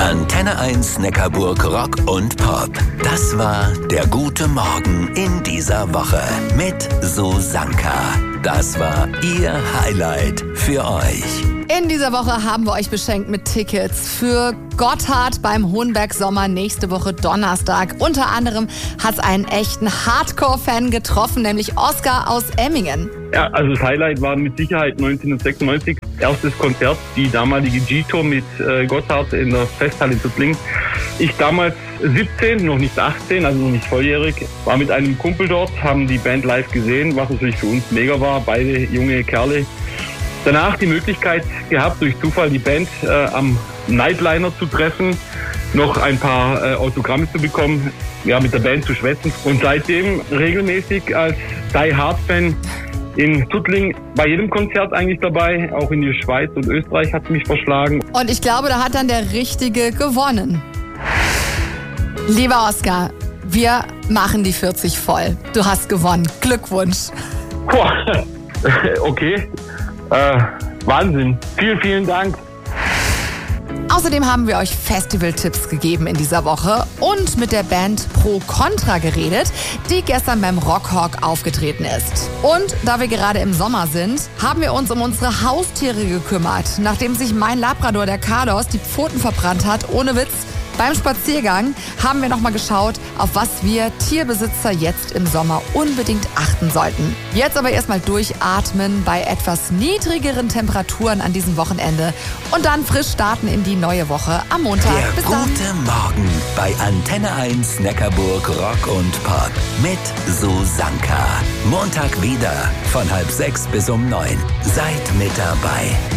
Antenne 1 Neckarburg Rock und Pop. Das war der gute Morgen in dieser Woche mit Susanka. Das war ihr Highlight für euch. In dieser Woche haben wir euch beschenkt mit Tickets für Gotthard beim Hohenberg Sommer nächste Woche Donnerstag. Unter anderem hat es einen echten Hardcore-Fan getroffen, nämlich Oskar aus Emmingen. Ja, also das Highlight war mit Sicherheit 1996. Erstes Konzert, die damalige G-Tour mit Gotthard in der Festhalle in Tuttlingen. Ich damals 17, noch nicht 18, also noch nicht volljährig, war mit einem Kumpel dort, haben die Band live gesehen, was natürlich für uns mega war, beide junge Kerle. Danach die Möglichkeit gehabt, durch Zufall die Band am Nightliner zu treffen, noch ein paar Autogramme zu bekommen, ja, mit der Band zu schwätzen. Und seitdem regelmäßig als Die Hard Fan in Tuttlingen bei jedem Konzert eigentlich dabei. Auch in die Schweiz und Österreich hat mich verschlagen. Und ich glaube, da hat dann der Richtige gewonnen. Lieber Oskar, wir machen die 40 voll. Du hast gewonnen. Glückwunsch. Boah, okay. Wahnsinn. Vielen, vielen Dank. Außerdem haben wir euch Festival-Tipps gegeben in dieser Woche und mit der Band Pro Contra geredet, die gestern beim Rockhawk aufgetreten ist. Und da wir gerade im Sommer sind, haben wir uns um unsere Haustiere gekümmert, nachdem sich mein Labrador, der Carlos, die Pfoten verbrannt hat, ohne Witz. Beim Spaziergang haben wir nochmal geschaut, auf was wir Tierbesitzer jetzt im Sommer unbedingt achten sollten. Jetzt aber erstmal durchatmen bei etwas niedrigeren Temperaturen an diesem Wochenende und dann frisch starten in die neue Woche am Montag. Der Bis dann. gute Morgen bei Antenne 1 Neckarburg Rock und Pop mit Susanka. Montag wieder von 5:30 bis um 9. Seid mit dabei.